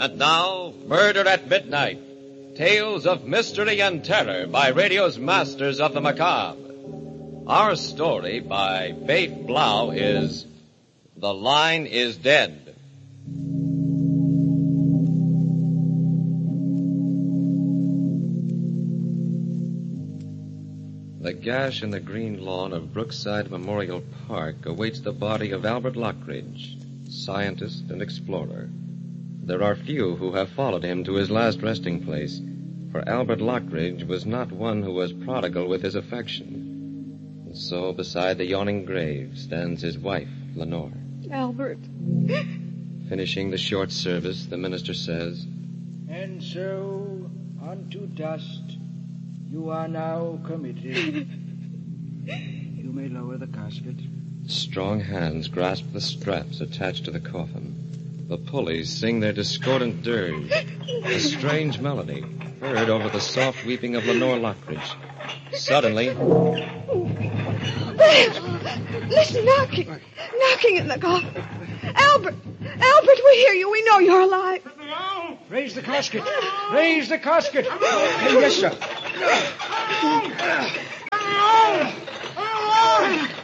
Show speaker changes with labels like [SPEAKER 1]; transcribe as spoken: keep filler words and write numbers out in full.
[SPEAKER 1] And now, Murder at Midnight. Tales of mystery and terror by radio's masters of the macabre. Our story by Faith Blau is The Line is Dead. The gash in the green lawn of Brookside Memorial Park awaits the body of Albert Lockridge, scientist and explorer. There are few who have followed him to his last resting place, for Albert Lockridge was not one who was prodigal with his affection. And so beside the yawning grave stands his wife, Lenore.
[SPEAKER 2] Albert.
[SPEAKER 3] Finishing the short service, the minister says,
[SPEAKER 4] "And so, unto dust, you are now committed. You may lower the casket."
[SPEAKER 3] Strong hands grasp the straps attached to the coffin. The pulleys sing their discordant dirge, a strange melody heard over the soft weeping of Lenore Lockridge. Suddenly...
[SPEAKER 2] There! Listen, knocking. Knocking in the coffin. Albert! Albert, we hear you. We know you're alive.
[SPEAKER 4] Raise the casket. Raise the casket. Yes, sir.